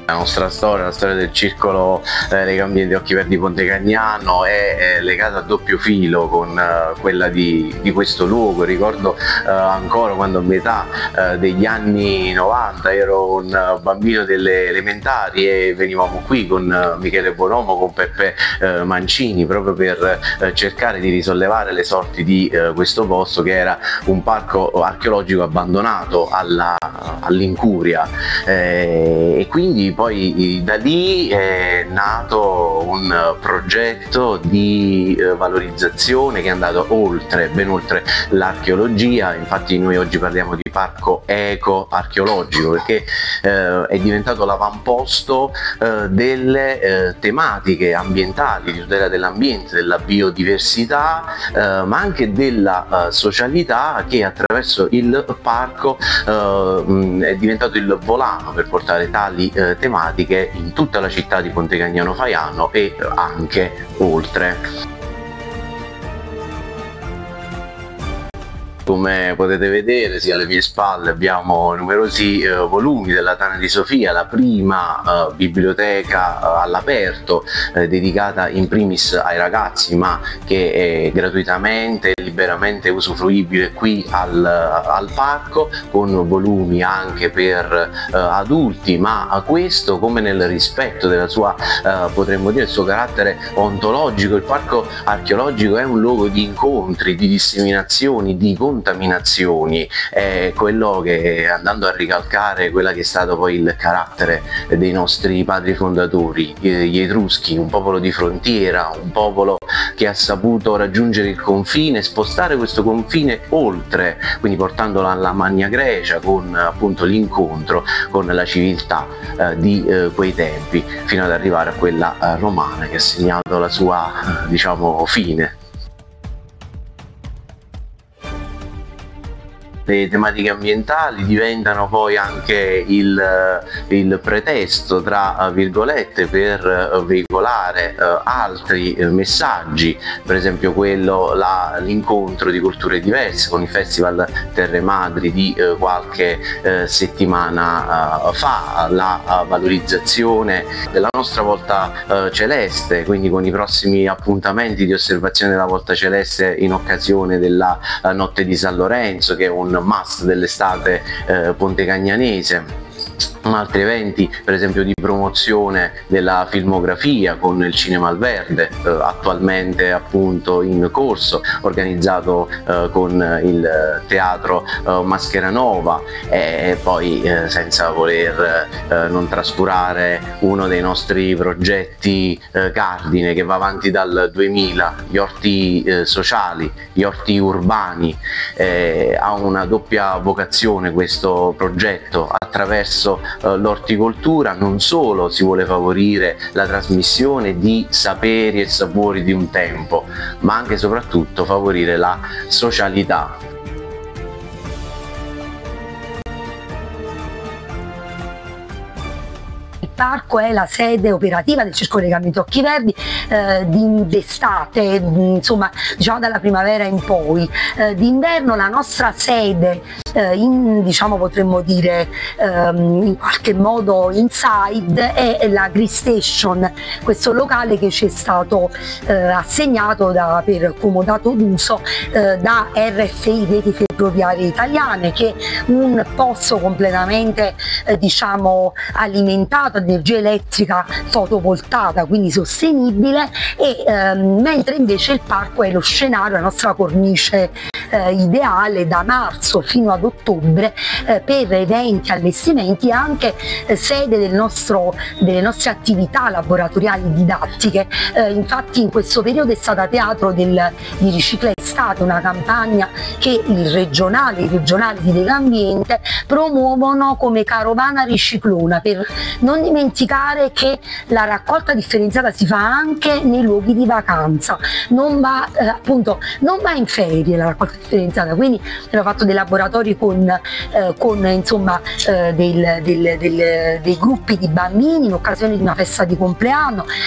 La nostra storia, la storia del circolo Legambiente Occhi Verdi Pontecagnano è legata a doppio filo con quella di questo luogo. Ricordo ancora quando a metà degli anni 90 ero un bambino delle elementari e venivamo qui con Michele Bonomo, con Peppe Mancini, proprio per cercare di risollevare le sorti di questo posto, che era un parco archeologico abbandonato all'incuria, e quindi poi da lì è nato un progetto di valorizzazione che è andato oltre, ben oltre l'archeologia. Infatti noi oggi parliamo di parco eco-archeologico perché è diventato l'avamposto delle tematiche ambientali, di tutela dell'ambiente, della biodiversità, ma anche della socialità, che attraverso il parco è diventato il volano per portare tali tematiche in tutta la città di Pontecagnano Faiano e anche oltre. Come potete vedere, sia alle mie spalle abbiamo numerosi volumi della Tana di Sofia, la prima biblioteca all'aperto dedicata in primis ai ragazzi, ma che è gratuitamente e liberamente usufruibile qui al parco, con volumi anche per adulti, ma questo come nel rispetto della sua, potremmo dire, il suo carattere ontologico. Il parco archeologico è un luogo di incontri, di disseminazioni, di contaminazioni, è quello che, andando a ricalcare quella che è stato poi il carattere dei nostri padri fondatori, gli Etruschi, un popolo di frontiera, un popolo che ha saputo raggiungere il confine, spostare questo confine oltre, quindi portandolo alla Magna Grecia, con appunto l'incontro con la civiltà di quei tempi, fino ad arrivare a quella romana, che ha segnato la sua, diciamo, fine. Le tematiche ambientali diventano poi anche il pretesto, tra virgolette, per veicolare altri messaggi, per esempio l'incontro di culture diverse con il Festival Terre Madri di qualche settimana fa, la valorizzazione della nostra volta celeste, quindi con i prossimi appuntamenti di osservazione della volta celeste in occasione della Notte di San Lorenzo, che è un must dell'estate pontecagnanese. Altri eventi, per esempio, di promozione della filmografia con il Cinema al Verde, attualmente appunto in corso, organizzato con il Teatro Mascheranova, e poi senza voler non trascurare uno dei nostri progetti cardine che va avanti dal 2000, gli orti sociali, gli orti urbani. Ha una doppia vocazione questo progetto: attraverso l'orticoltura non solo si vuole favorire la trasmissione di saperi e sapori di un tempo, ma anche e soprattutto favorire la socialità. Il parco è la sede operativa del Circolo Legambiente Occhi Verdi d'estate, insomma, diciamo dalla primavera in poi. D'inverno la nostra sede, diciamo, potremmo dire in qualche modo inside, è la Grill Station, questo locale che ci è stato assegnato per comodato d'uso da RFI, Reti Ferroviarie Italiane, che è un pozzo completamente diciamo alimentato ad energia elettrica fotovoltaica, quindi sostenibile, e mentre invece il parco è lo scenario, la nostra cornice ideale da marzo fino ad ottobre per eventi, allestimenti e anche sede delle nostre attività laboratoriali didattiche. Infatti in questo periodo è stata teatro di Ricicla Estate, una campagna che i regionali di Legambiente promuovono come carovana riciclona, per non dimenticare che la raccolta differenziata si fa anche nei luoghi di vacanza, non va in ferie la raccolta differenziata, quindi abbiamo fatto dei laboratori con insomma dei gruppi di bambini in occasione di una festa di compleanno,